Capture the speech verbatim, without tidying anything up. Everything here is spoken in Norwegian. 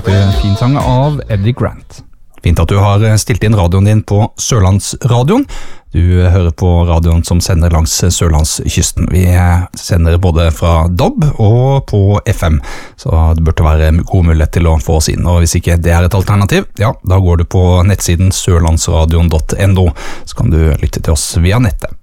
hørte fin sang av Eddie Grant. Fint at du har stilt inn radioen din på Sørlandsradioen. Du hører på radioen som sender langs Sørlandskysten. Vi sender både fra D A B og på F M, så det burde være god mulighet til å få oss inn. Og hvis ikke det er et alternativ, ja, da går du på nettsiden sørlandsradion punktum no, så kan du lytte til oss via nettet.